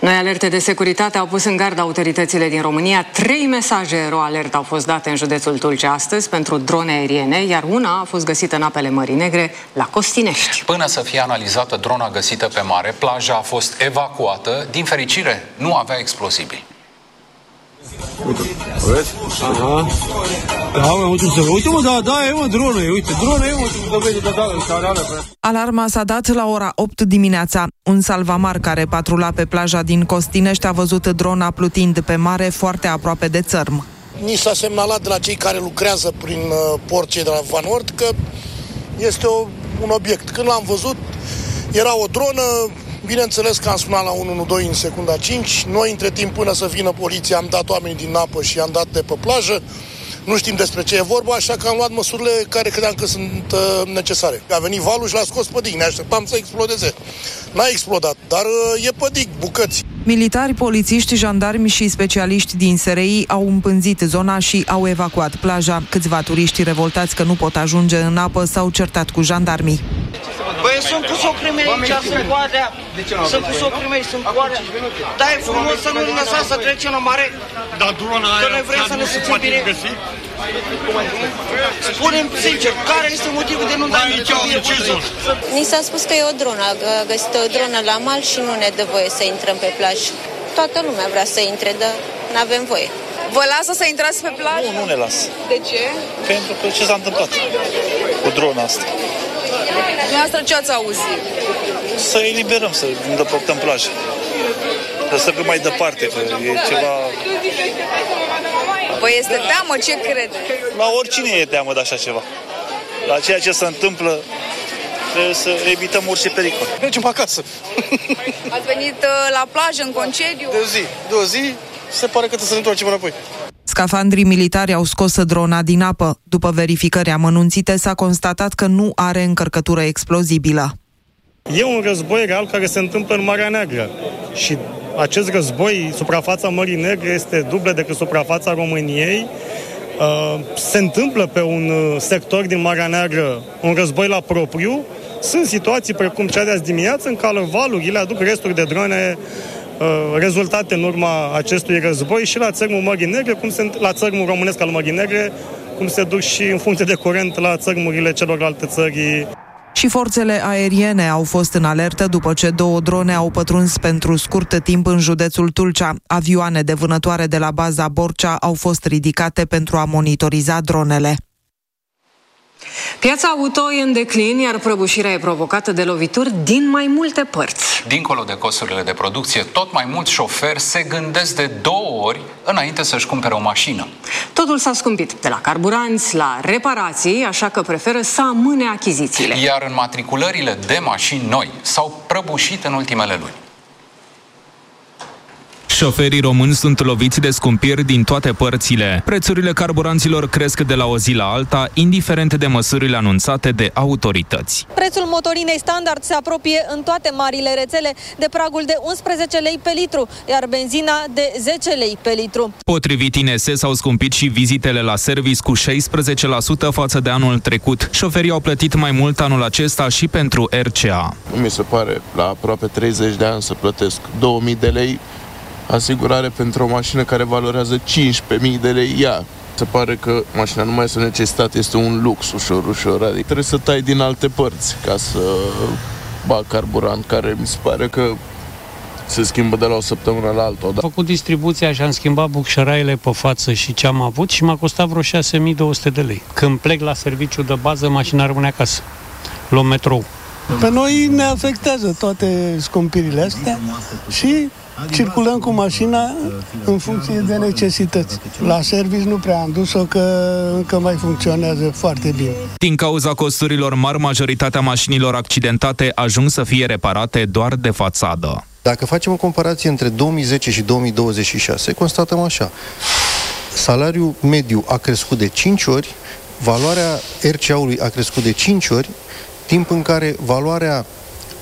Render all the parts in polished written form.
Noi alerte de securitate au pus în gardă autoritățile din România. 3 mesaje RoAlert au fost date în județul Tulcea astăzi pentru drone aeriene, iar una a fost găsită în apele Mării Negre, la Costinești. Până să fie analizată drona găsită pe mare, plaja a fost evacuată. Din fericire, nu avea explozibili. Uite, vezi? Aha. Da, mă, uite, mă, da, e, mă, dronă, uite, dronă, e, mă, Alarma s-a dat la ora 8 dimineața. Un salvamar care patrula pe plaja din Costinești a văzut drona plutind pe mare foarte aproape de țărm. Ni s-a semnalat de la cei care lucrează prin port, cei de la Van Oort, că este un obiect. Când l-am văzut, era o dronă. Bineînțeles că am sunat la 112 în secunda 5. Noi, între timp, până să vină poliția, am dat oamenii din apă și am dat de pe plajă. Nu știm despre ce e vorba, așa că am luat măsurile care credeam că sunt necesare. A venit valul și l-a scos pe dig. Ne așteptam să explodeze. N-a explodat, dar e pe dig, bucăți. Militari, polițiști, jandarmi și specialiști din SRI au împânzit zona și au evacuat plaja. Câțiva turiști revoltați că nu pot ajunge în apă s-au certat cu jandarmii. Băi, sunt cu socrii mei aici, sunt coadea. Sunt cu socrii mei, sunt coadea. Dar e frumos să nu lăsați să trecem la mare. Dar drona aia, că ne vrem să ne simțim bine. Spune-mi sincer, care este motivul de nu da Ni s-a spus că e o dronă, a găsit o dronă la mal și nu ne dă voie să intrăm pe plajă. Toată lumea vrea să intre, dar n-avem voie. Vă lasă să intrați pe plajă? Nu ne lasă. De ce? Pentru că ce s-a întâmplat cu drona asta? Dumneavoastră ce ați auzit? Să eliberăm, să îndepărtăm plaja. Să cât mai departe, că e ceva... Păi este teamă, ce crede? La oricine e teamă de așa ceva. La ceea ce se întâmplă, trebuie să evităm orice pericol. Mergem acasă. Ați venit la plajă, în concediu? De o zi, se pare că trebuie să ne întoarcem înapoi. Scafandrii militari au scos drona din apă. După verificări amănunțite, s-a constatat că nu are încărcătură explozibilă. E un război real care se întâmplă în Marea Neagră și acest război, suprafața Mării Negre este dublă decât suprafața României. Se întâmplă pe un sector din Marea Neagră un război la propriu. Sunt situații precum cea de azi dimineață în care valurile aduc resturi de drone rezultate în urma acestui război și la țărmul Mării Negre, la țărmul românesc al Mării Negre, cum se duc și în funcție de curent la țărmurile celorlalte țări. Și forțele aeriene au fost în alertă după ce 2 drone au pătruns pentru scurt timp în județul Tulcea. Avioane de vânătoare de la baza Borcea au fost ridicate pentru a monitoriza dronele. Piața auto e în declin, iar prăbușirea e provocată de lovituri din mai multe părți. Dincolo de costurile de producție, tot mai mulți șoferi se gândesc de 2 ori înainte să-și cumpere o mașină. Totul s-a scumpit, de la carburanți la reparații, așa că preferă să amâne achizițiile. Iar înmatriculările de mașini noi s-au prăbușit în ultimele luni. Șoferii români sunt loviți de scumpiri din toate părțile. Prețurile carburanților cresc de la o zi la alta, indiferent de măsurile anunțate de autorități. Prețul motorinei standard se apropie în toate marile rețele de pragul de 11 lei pe litru, iar benzina de 10 lei pe litru. Potrivit INS, s-au scumpit și vizitele la service cu 16% față de anul trecut. Șoferii au plătit mai mult anul acesta și pentru RCA. Mi se pare, la aproape 30 de ani să plătesc 2000 de lei asigurare pentru o mașină care valorează 15.000 de lei. Se pare că mașina nu mai este o necesitate, este un lux ușor. Adică trebuie să tai din alte părți ca să bag carburant, care mi se pare că se schimbă de la o săptămână la alta. Am făcut distribuția și am schimbat bucșăraiele pe față și ce am avut și m-a costat vreo 6.200 de lei. Când plec la serviciu de bază, mașina rămâne acasă. Luăm metrou. Pe noi ne afectează toate scumpirile astea și circulăm cu mașina în funcție de necesități. La serviciu nu prea am dus-o, că încă mai funcționează foarte bine. Din cauza costurilor mari, majoritatea mașinilor accidentate ajung să fie reparate doar de fațadă. Dacă facem o comparație între 2010 și 2026, constatăm așa. Salariul mediu a crescut de 5 ori, valoarea RCA-ului a crescut de 5 ori, timp în care valoarea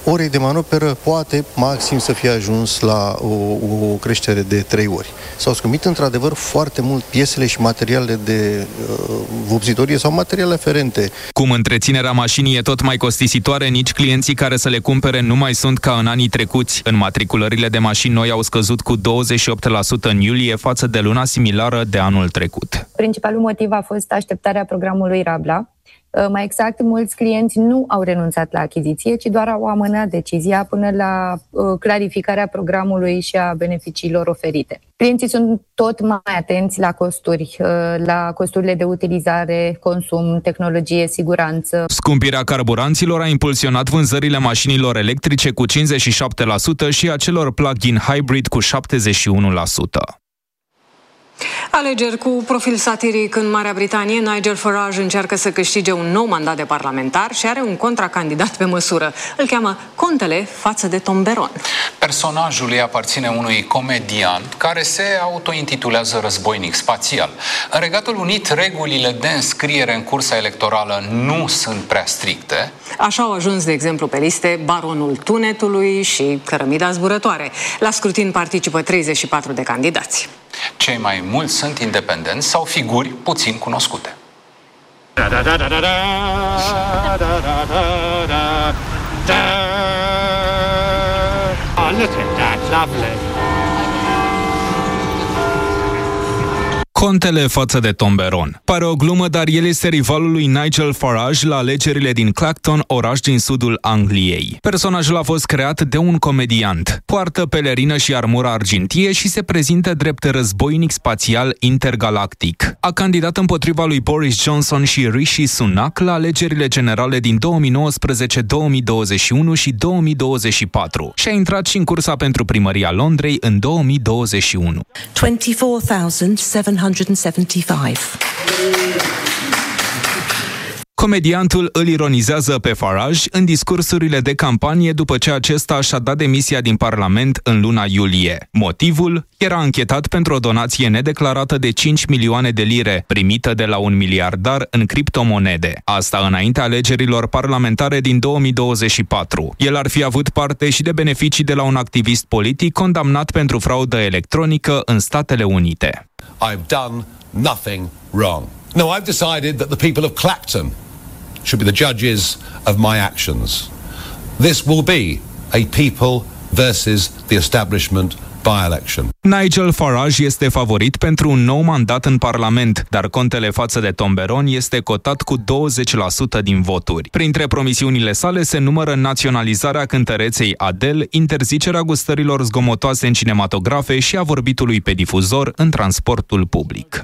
orei de manoperă poate maxim să fie ajuns la o creștere de 3 ori. S-au scumpit într-adevăr foarte mult piesele și materialele de vopsitorie sau materiale aferente. Cum întreținerea mașinii e tot mai costisitoare, nici clienții care să le cumpere nu mai sunt ca în anii trecuți. Înmatriculările de mașini noi au scăzut cu 28% în iulie față de luna similară de anul trecut. Principalul motiv a fost așteptarea programului Rabla. Mai exact, mulți clienți nu au renunțat la achiziție, ci doar au amânat decizia până la clarificarea programului și a beneficiilor oferite. Clienții sunt tot mai atenți la costuri, la costurile de utilizare, consum, tehnologie, siguranță. Scumpirea carburanților a impulsionat vânzările mașinilor electrice cu 57% și a celor plug-in hybrid cu 71%. Alegeri cu profil satiric în Marea Britanie. Nigel Farage încearcă să câștige un nou mandat de parlamentar și are un contracandidat pe măsură. Îl cheamă Contele față de Tomberon. Personajul îi aparține unui comediant care se autointitulează războinic spațial. În Regatul Unit, regulile de înscriere în cursa electorală nu sunt prea stricte. Așa au ajuns, de exemplu, pe liste Baronul Tunetului și Cărămida Zburătoare. La scrutin participă 34 de candidați. Cei mai mulți sunt independenți sau figuri puțin cunoscute. Oh, look at that, lovely. Contele față de Tomberon. Pare o glumă, dar el este rivalul lui Nigel Farage la alegerile din Clacton, oraș din sudul Angliei. Personajul a fost creat de un comediant. Poartă pelerină și armură argintie și se prezintă drept războinic spațial intergalactic. A candidat împotriva lui Boris Johnson și Rishi Sunak la alegerile generale din 2019, 2021 și 2024 și a intrat și în cursa pentru primăria Londrei în 2021. 24,775. Comediantul îl ironizează pe Farage în discursurile de campanie după ce acesta și-a dat demisia din Parlament în luna iulie. Motivul? Era anchetat pentru o donație nedeclarată de 5 milioane de lire, primită de la un miliardar în criptomonede. Asta înaintea alegerilor parlamentare din 2024. El ar fi avut parte și de beneficii de la un activist politic condamnat pentru fraudă electronică în Statele Unite. I've done nothing wrong. No, I've decided that the people of Clacton should be the judges of my actions. This will be a people versus the establishment by-election. Nigel Farage este favorit pentru un nou mandat în Parlament, dar Contele față de Tomberon este cotat cu 20% din voturi. Printre promisiunile sale se numără naționalizarea cântăreței Adele, interzicerea gustărilor zgomotoase în cinematografe și a vorbitului pe difuzor în transportul public.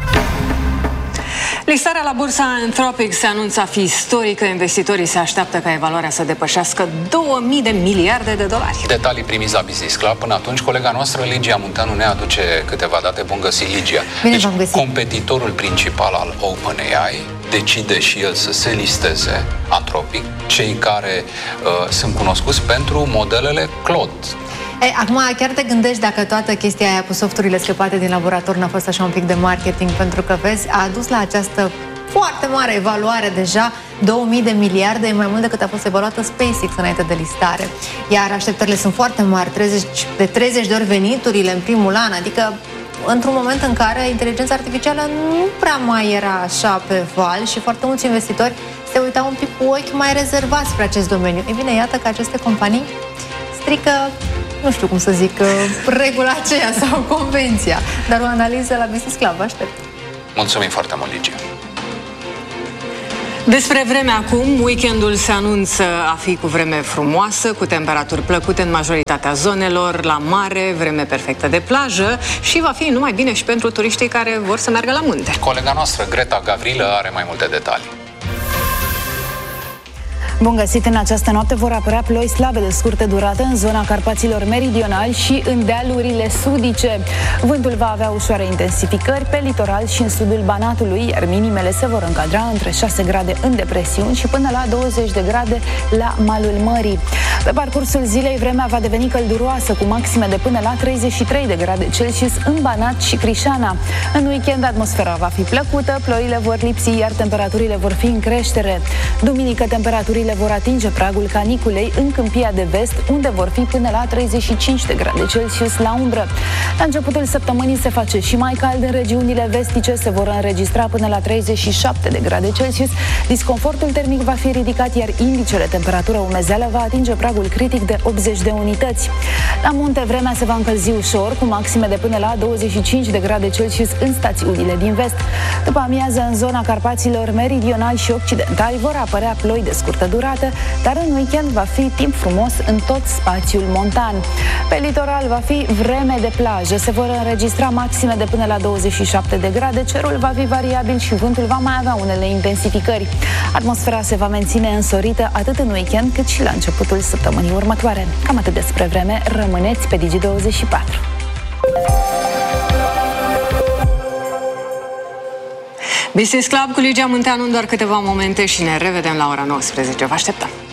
Listarea la bursa Anthropic se anunță a fi istorică. Investitorii se așteaptă ca evaluarea să depășească 2000 de miliarde de dolari. Detalii primiți la Business Club. Până atunci, colega noastră, Ligia Munteanu, ne aduce câteva date. Bun găsit, Ligia. Bine, deci, competitorul principal al OpenAI decide și el să se listeze, Anthropic, cei care sunt cunoscuți pentru modelele Claude. Acum chiar te gândești dacă toată chestia aia cu softurile scăpate din laborator n-a fost așa un pic de marketing, pentru că, vezi, a adus la această foarte mare evaluare deja 2000 de miliarde, mai mult decât a fost evaluată SpaceX înainte de listare. Iar așteptările sunt foarte mari, 30 de ori veniturile în primul an, adică într-un moment în care inteligența artificială nu prea mai era așa pe val și foarte mulți investitori se uitau un pic cu ochi mai rezervați spre acest domeniu. Ei bine, iată că aceste companii strică, nu știu cum să zic, regula aceea sau convenția. Dar o analiză la Business Club, aștept. Mulțumim foarte mult, Ligia. Despre vreme acum, weekendul se anunță a fi cu vreme frumoasă, cu temperaturi plăcute în majoritatea zonelor, la mare, vreme perfectă de plajă și va fi numai bine și pentru turiștii care vor să meargă la munte. Colega noastră, Greta Gavrilă, are mai multe detalii. Bun găsit! În această noapte vor apărea ploi slabe de scurtă durată în zona Carpaților meridionali și în dealurile sudice. Vântul va avea ușoare intensificări pe litoral și în sudul Banatului, iar minimele se vor încadra între 6 grade în depresiuni și până la 20 de grade la malul mării. Pe parcursul zilei, vremea va deveni călduroasă, cu maxime de până la 33 de grade Celsius în Banat și Crișana. În weekend, atmosfera va fi plăcută, ploile vor lipsi, iar temperaturile vor fi în creștere. Duminică, temperaturile temperaturile vor atinge pragul caniculei în Câmpia de Vest, unde vor fi până la 35 de grade Celsius la umbră. La începutul săptămânii se face și mai cald în regiunile vestice, se vor înregistra până la 37 de grade Celsius. Disconfortul termic va fi ridicat, iar indicele temperatură-umezeală va atinge pragul critic de 80 de unități. La munte, vremea se va încălzi ușor, cu maxime de până la 25 de grade Celsius în stațiunile din vest. După amiază, în zona Carpaților meridionali și occidentali vor apărea ploi de scurtă durată, dar în weekend va fi timp frumos în tot spațiul montan. Pe litoral va fi vreme de plajă, se vor înregistra maxime de până la 27 de grade, cerul va fi variabil și vântul va mai avea unele intensificări. Atmosfera se va menține însorită atât în weekend cât și la începutul săptămânii următoare. Cam atât despre vreme, rămâneți pe Digi24. Business Club cu Ligia Munteanu în doar câteva momente și ne revedem la ora 19. Vă așteptăm!